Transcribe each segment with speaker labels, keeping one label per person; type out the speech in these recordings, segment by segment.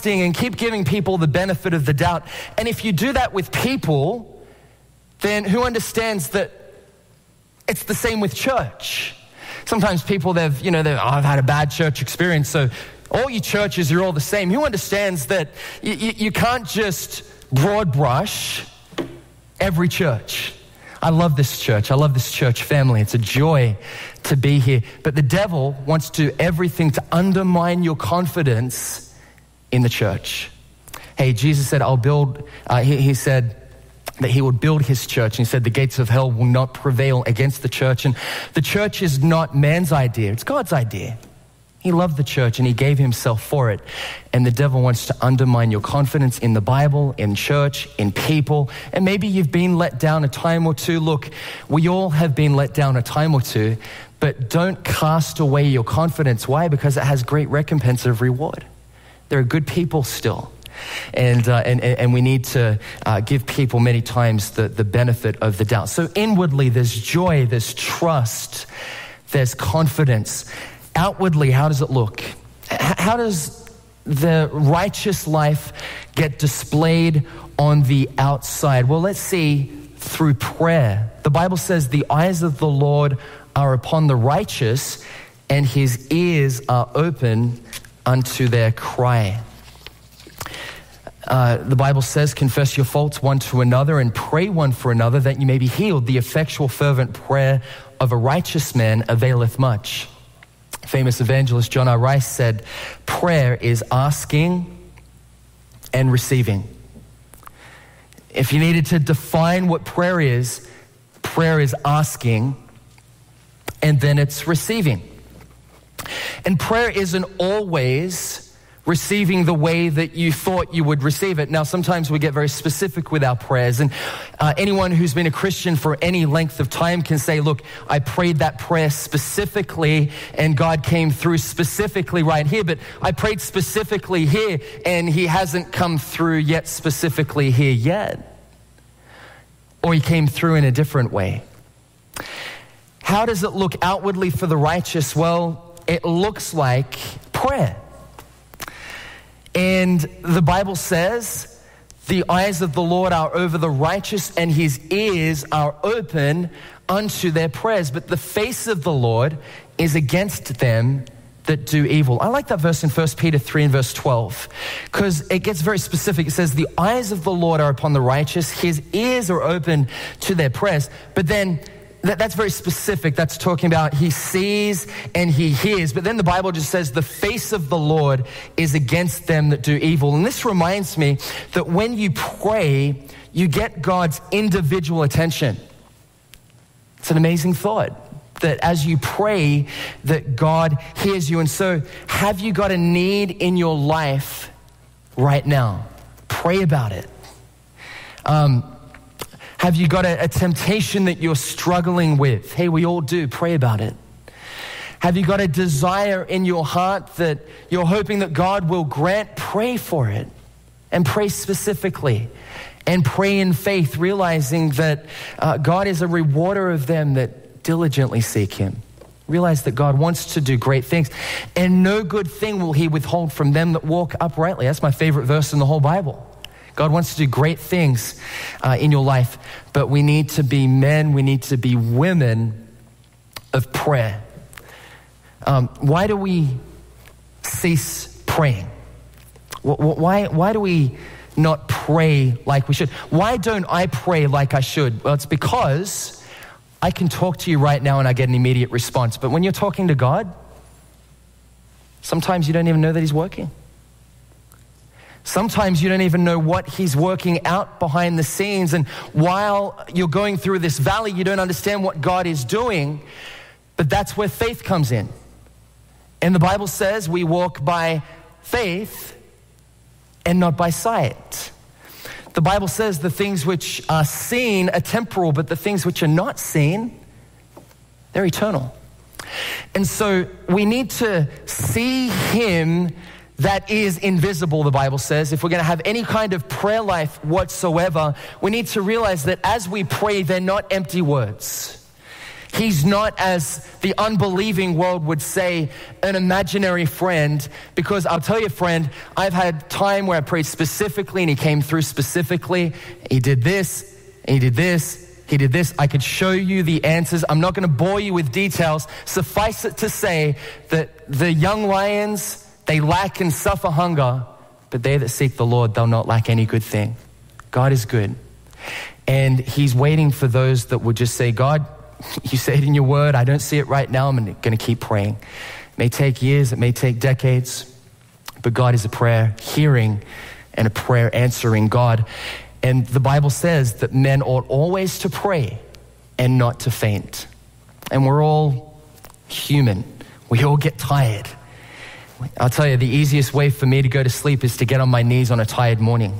Speaker 1: trusting and keep giving people the benefit of the doubt. And if you do that with people, then who understands that it's the same with church? Sometimes people, I've had a bad church experience, so all you churches, you're all the same. Who understands that you can't just broad brush every church? I love this church. I love this church family. It's a joy to be here. But the devil wants to do everything to undermine your confidence in the church. Hey, Jesus said, he said that he would build his church. And he said the gates of hell will not prevail against the church. And the church is not man's idea. It's God's idea. He loved the church and he gave himself for it. And the devil wants to undermine your confidence in the Bible, in church, in people. And maybe you've been let down a time or two. Look, we all have been let down a time or two, but don't cast away your confidence. Why? Because it has great recompense of reward. There are good people still. And we need to give people many times the benefit of the doubt. So inwardly, there's joy, there's trust, there's confidence. Outwardly, how does it look? How does the righteous life get displayed on the outside? Well, let's see through prayer. The Bible says the eyes of the Lord are upon the righteous and his ears are open unto their cry. The Bible says, confess your faults one to another and pray one for another that you may be healed. The effectual fervent prayer of a righteous man availeth much. Famous evangelist John R. Rice said, prayer is asking and receiving. If you needed to define what prayer is asking and then it's receiving. And prayer isn't always receiving the way that you thought you would receive it. Now, sometimes we get very specific with our prayers, and anyone who's been a Christian for any length of time can say, look, I prayed that prayer specifically, and God came through specifically right here, but I prayed specifically here, and he hasn't come through yet specifically here yet. Or he came through in a different way. How does it look outwardly for the righteous? Well, it looks like prayer. And the Bible says, the eyes of the Lord are over the righteous and his ears are open unto their prayers. But the face of the Lord is against them that do evil. I like that verse in 1 Peter 3 and verse 12, because it gets very specific. It says, the eyes of the Lord are upon the righteous, his ears are open to their prayers. But then that's very specific. That's talking about he sees and he hears. But then the Bible just says the face of the Lord is against them that do evil. And this reminds me that when you pray, you get God's individual attention. It's an amazing thought that as you pray, that God hears you. And so have you got a need in your life right now? Pray about it. Have you got a temptation that you're struggling with? Hey, we all do. Pray about it. Have you got a desire in your heart that you're hoping that God will grant? Pray for it. And pray specifically. And pray in faith, realizing that God is a rewarder of them that diligently seek him. Realize that God wants to do great things. And no good thing will he withhold from them that walk uprightly. That's my favorite verse in the whole Bible. God wants to do great things in your life, but we need to be men, we need to be women of prayer. Why do we cease praying? Why do we not pray like we should? Why don't I pray like I should? Well, it's because I can talk to you right now and I get an immediate response, but when you're talking to God, sometimes you don't even know that he's working. Sometimes you don't even know what he's working out behind the scenes. And while you're going through this valley, you don't understand what God is doing. But that's where faith comes in. And the Bible says we walk by faith and not by sight. The Bible says the things which are seen are temporal, but the things which are not seen, they're eternal. And so we need to see him that is invisible, the Bible says. If we're going to have any kind of prayer life whatsoever, we need to realize that as we pray, they're not empty words. He's not, as the unbelieving world would say, an imaginary friend, because I'll tell you, friend, I've had time where I prayed specifically and he came through specifically. He did this, he did this, he did this. I could show you the answers. I'm not going to bore you with details. Suffice it to say that the young lions, they lack and suffer hunger, but they that seek the Lord, they'll not lack any good thing. God is good. And he's waiting for those that would just say, God, you say it in your word. I don't see it right now. I'm going to keep praying. It may take years. It may take decades. But God is a prayer hearing and a prayer answering God. And the Bible says that men ought always to pray and not to faint. And we're all human. We all get tired. I'll tell you, the easiest way for me to go to sleep is to get on my knees on a tired morning.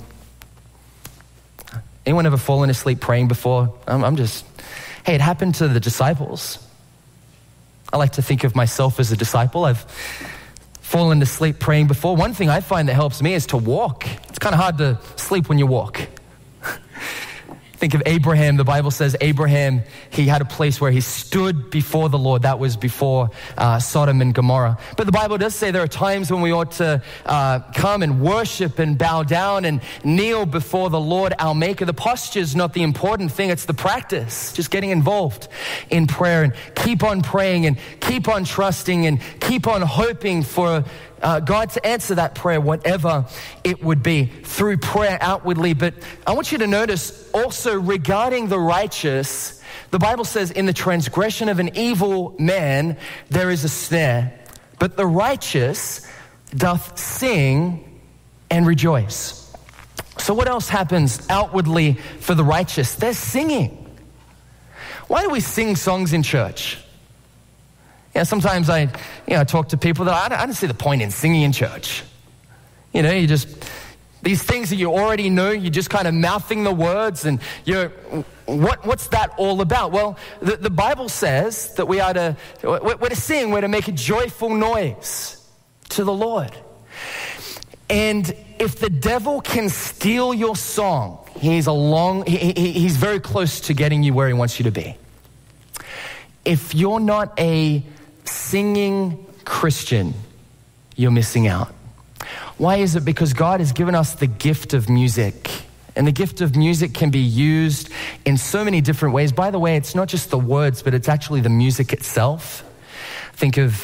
Speaker 1: Anyone ever fallen asleep praying before? Hey, it happened to the disciples. I like to think of myself as a disciple. I've fallen asleep praying before. One thing I find that helps me is to walk. It's kind of hard to sleep when you walk. Think of Abraham. The Bible says Abraham, he had a place where he stood before the Lord. That was before Sodom and Gomorrah. But the Bible does say there are times when we ought to come and worship and bow down and kneel before the Lord, our Maker. The posture is not the important thing. It's the practice. Just getting involved in prayer and keep on praying and keep on trusting and keep on hoping for God to answer that prayer, whatever it would be, through prayer outwardly. But I want you to notice also regarding the righteous, the Bible says, in the transgression of an evil man, there is a snare, but the righteous doth sing and rejoice. So what else happens outwardly for the righteous? They're singing. Why do we sing songs in church? Yeah, sometimes I talk to people that I don't see the point in singing in church. These things that you already know, you're just kind of mouthing the words, and what's that all about? Well, the Bible says that we're to sing, we're to make a joyful noise to the Lord. And if the devil can steal your song, he's very close to getting you where he wants you to be. If you're not a singing Christian, you're missing out. Why is it? Because God has given us the gift of music. And the gift of music can be used in so many different ways. By the way, it's not just the words, but it's actually the music itself. Think of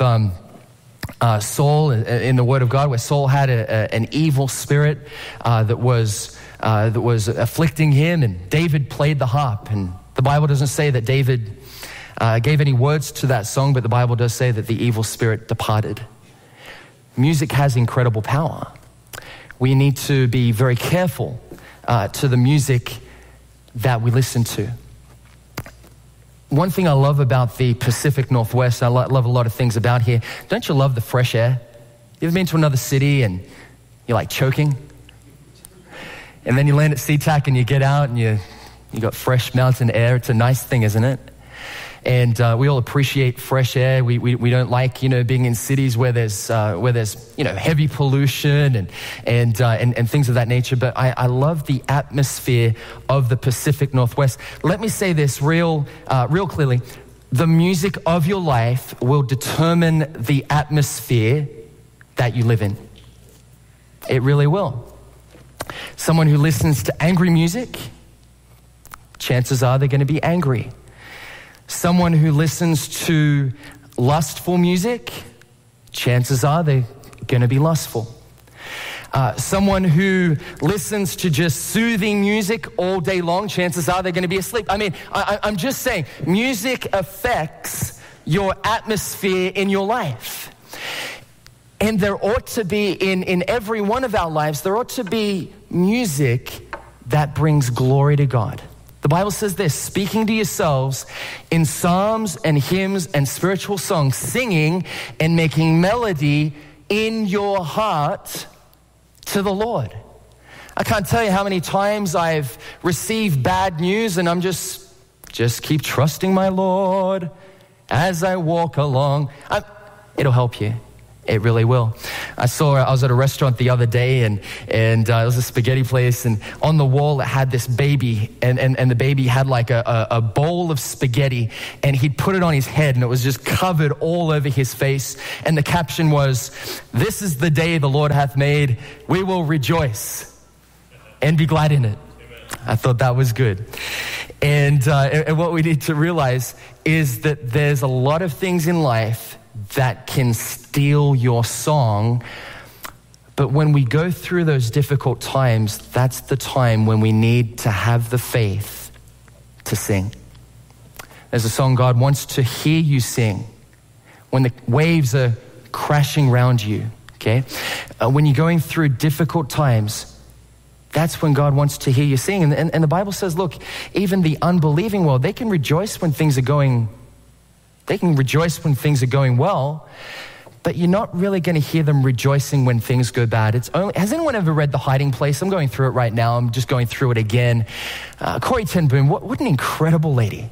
Speaker 1: Saul in the Word of God, where Saul had an evil spirit that was afflicting him, and David played the harp. And the Bible doesn't say that David gave any words to that song, but the Bible does say that the evil spirit departed. Music has incredible power. We need to be very careful to the music that we listen to. One thing I love about the Pacific Northwest, I love a lot of things about here. Don't you love the fresh air? You ever been to another city and you're like choking? And then you land at SeaTac and you get out and you got fresh mountain air. It's a nice thing, isn't it? And we all appreciate fresh air. We don't like, being in cities where there's heavy pollution and things of that nature. But I love the atmosphere of the Pacific Northwest. Let me say this real clearly. The music of your life will determine the atmosphere that you live in. It really will. Someone who listens to angry music, chances are they're going to be angry. Someone who listens to lustful music, chances are they're going to be lustful. Someone who listens to just soothing music all day long, chances are they're going to be asleep. I'm just saying, music affects your atmosphere in your life. And there ought to be, in every one of our lives, there ought to be music that brings glory to God. The Bible says this, speaking to yourselves in psalms and hymns and spiritual songs, singing and making melody in your heart to the Lord. I can't tell you how many times I've received bad news and I'm just keep trusting my Lord as I walk along. It'll help you. It really will. I was at a restaurant the other day, and it was a spaghetti place, and on the wall it had this baby, and the baby had like a bowl of spaghetti, and he'd put it on his head, and it was just covered all over his face, and the caption was, "This is the day the Lord hath made, we will rejoice and be glad in it." I thought that was good. And what we need to realize is that there's a lot of things in life that can steal your song. But when we go through those difficult times, that's the time when we need to have the faith to sing. There's a song, God wants to hear you sing when the waves are crashing around you, okay? When you're going through difficult times, that's when God wants to hear you sing. And the Bible says, look, even the unbelieving world, they can rejoice when things are going well, but you're not really going to hear them rejoicing when things go bad. Has anyone ever read The Hiding Place? I'm going through it right now. I'm just going through it again. Corrie ten Boom, what an incredible lady.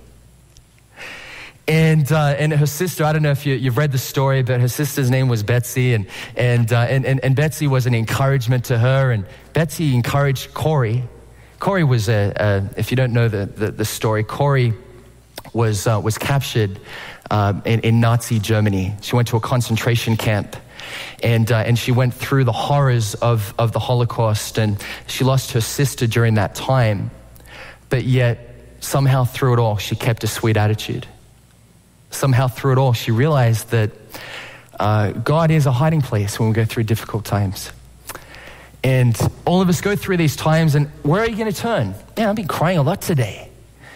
Speaker 1: And her sister, I don't know if you've read the story, but her sister's name was Betsy, and Betsy was an encouragement to her, and Betsy encouraged Corrie. Corrie was if you don't know the story, Corrie was captured in Nazi Germany. She went to a concentration camp, and she went through the horrors of the Holocaust, and she lost her sister during that time, but yet somehow through it all, she kept a sweet attitude. Somehow through it all, she realized that God is a hiding place when we go through difficult times. And all of us go through these times, and where are you going to turn? Yeah, I've been crying a lot today.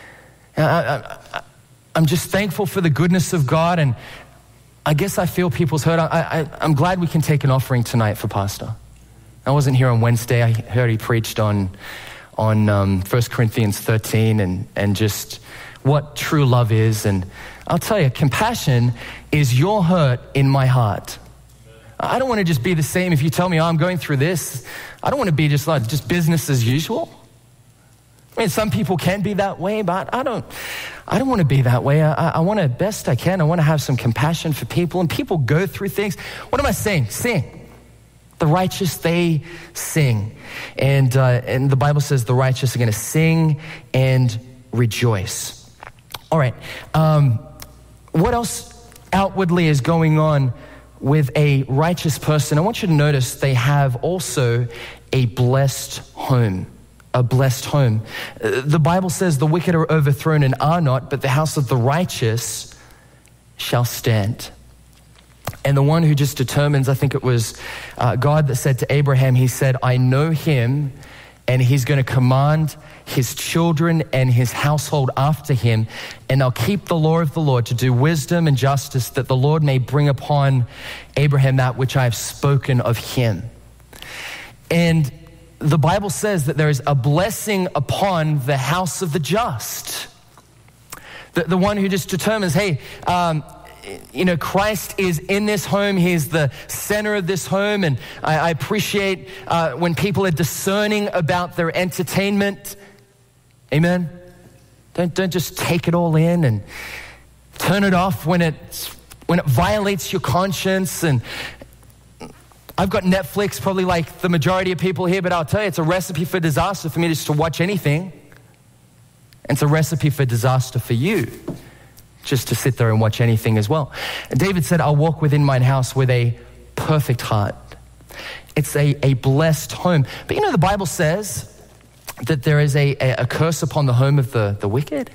Speaker 1: I'm just thankful for the goodness of God, and I guess I feel people's hurt. I'm glad we can take an offering tonight for Pastor. I wasn't here on Wednesday. I heard he preached on 1 Corinthians 13 and just what true love is. And I'll tell you, compassion is your hurt in my heart. I don't want to just be the same. If you tell me, I'm going through this, I don't want to be just business as usual. I mean, some people can be that way, but I don't want to be that way. I want to, best I can, I want to have some compassion for people, and people go through things. What am I saying? Sing. The righteous, they sing. And the Bible says the righteous are going to sing and rejoice. All right. What else outwardly is going on with a righteous person? I want you to notice they have also a blessed home. A blessed home. The Bible says the wicked are overthrown and are not, but the house of the righteous shall stand. And the one who just determines, I think it was God that said to Abraham, he said, I know him, and he's going to command his children and his household after him, and they'll keep the law of the Lord to do wisdom and justice, that the Lord may bring upon Abraham that which I have spoken of him. And the Bible says that there is a blessing upon the house of the just. The one who just determines, hey, Christ is in this home. He's the center of this home. And I appreciate when people are discerning about their entertainment. Amen. Don't just take it all in and turn it off when it violates your conscience. And I've got Netflix, probably like the majority of people here, but I'll tell you, it's a recipe for disaster for me just to watch anything. And it's a recipe for disaster for you just to sit there and watch anything as well. David said, I'll walk within mine house with a perfect heart. It's a blessed home. But the Bible says that there is a curse upon the home of the wicked.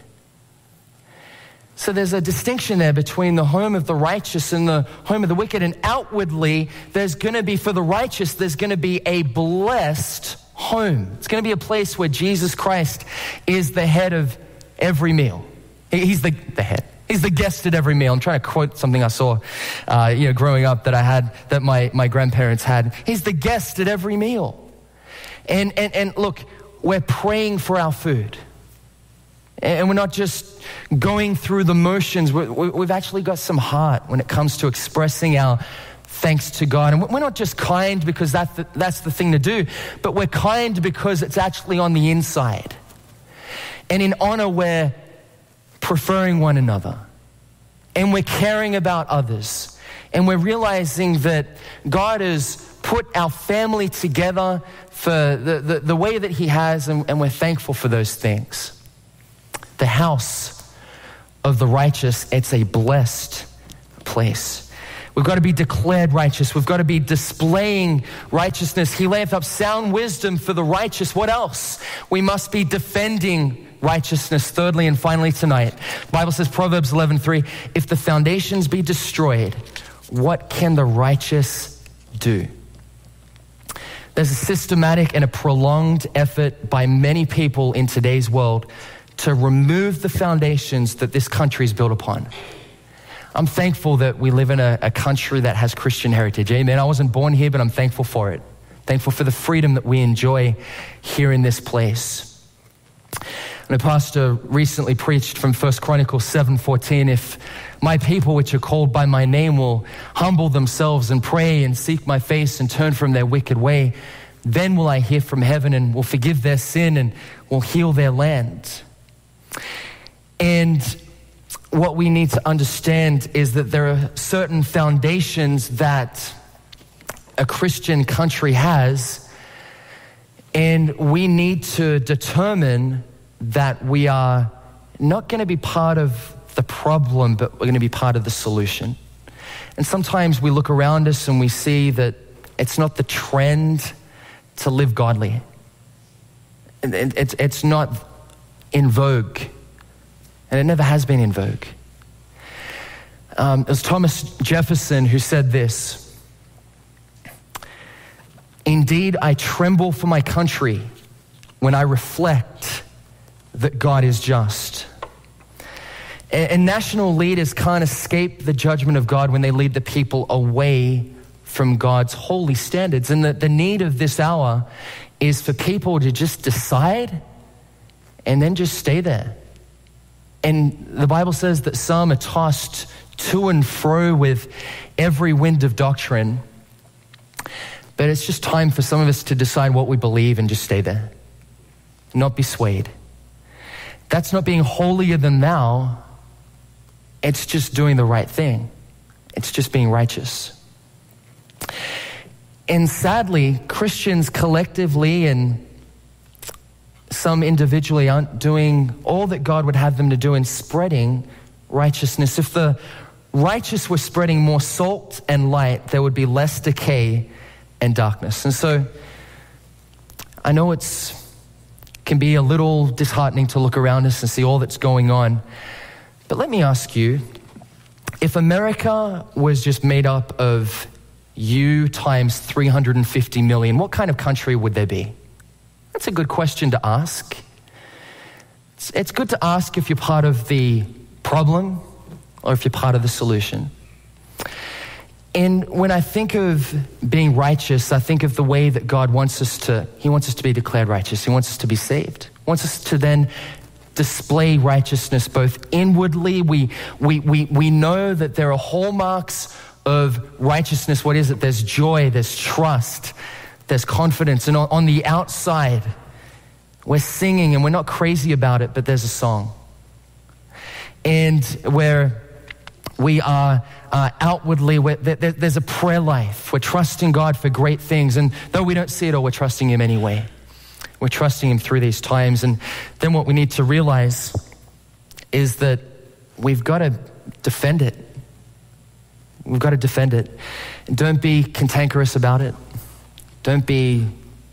Speaker 1: So there's a distinction there between the home of the righteous and the home of the wicked. And outwardly, there's going to be, for the righteous, there's going to be a blessed home. It's going to be a place where Jesus Christ is the head of every meal. He's the head. He's the guest at every meal. I'm trying to quote something I saw, growing up that my grandparents had. He's the guest at every meal. And look, we're praying for our food. And we're not just going through the motions. We've actually got some heart when it comes to expressing our thanks to God. And we're not just kind because that's the thing to do, but we're kind because it's actually on the inside. And in honor, we're preferring one another. And we're caring about others. And we're realizing that God has put our family together for the way that he has, and we're thankful for those things. The house of the righteous, it's a blessed place. We've got to be declared righteous. We've got to be displaying righteousness. He layeth up sound wisdom for the righteous. What else? We must be defending righteousness. Thirdly and finally tonight, the Bible says, Proverbs 11:3, if the foundations be destroyed, what can the righteous do? There's a systematic and a prolonged effort by many people in today's world to remove the foundations that this country is built upon. I'm thankful that we live in a country that has Christian heritage. Amen. I wasn't born here, but I'm thankful for it. Thankful for the freedom that we enjoy here in this place. And a pastor recently preached from 1 Chronicles 7:14, if my people which are called by my name will humble themselves and pray and seek my face and turn from their wicked way, then will I hear from heaven and will forgive their sin and will heal their land. And what we need to understand is that there are certain foundations that a Christian country has, and we need to determine that we are not going to be part of the problem, but we're going to be part of the solution. And sometimes we look around us and we see that it's not the trend to live godly. It's not in vogue. And it never has been in vogue. It was Thomas Jefferson who said this: indeed, I tremble for my country when I reflect that God is just. And national leaders can't escape the judgment of God when they lead the people away from God's holy standards. And the need of this hour is for people to just decide and then just stay there. And the Bible says that some are tossed to and fro with every wind of doctrine. But it's just time for some of us to decide what we believe and just stay there. Not be swayed. That's not being holier than thou. It's just doing the right thing. It's just being righteous. And sadly, Christians collectively and some individually aren't doing all that God would have them to do in spreading righteousness. If the righteous were spreading more salt and light, there would be less decay and darkness. And so I know can be a little disheartening to look around us and see all that's going on. But let me ask you, if America was just made up of you times 350 million, what kind of country would there be? That's a good question to ask. It's good to ask if you're part of the problem or if you're part of the solution. And when I think of being righteous, I think of the way that God wants us to, he wants us to be declared righteous. He wants us to be saved. He wants us to then display righteousness both inwardly. We know that there are hallmarks of righteousness. What is it? There's joy, there's trust, there's confidence. And on the outside, we're singing and we're not crazy about it, but there's a song. And where we are outwardly, there's a prayer life. We're trusting God for great things. And though we don't see it all, we're trusting him anyway. We're trusting him through these times. And then what we need to realize is that we've got to defend it. We've got to defend it. And don't be cantankerous about it. Don't be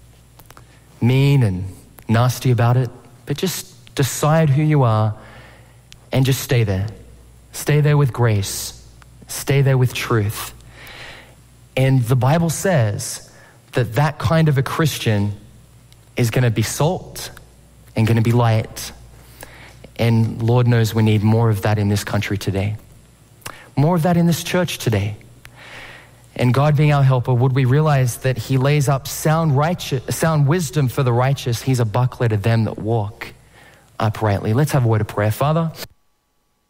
Speaker 1: mean and nasty about it. But just decide who you are and just stay there. Stay there with grace. Stay there with truth. And the Bible says that that kind of a Christian is going to be salt and going to be light. And Lord knows we need more of that in this country today. More of that in this church today. And God being our helper, would we realize that he lays up sound wisdom for the righteous. He's a buckler to them that walk uprightly. Let's have a word of prayer. Father,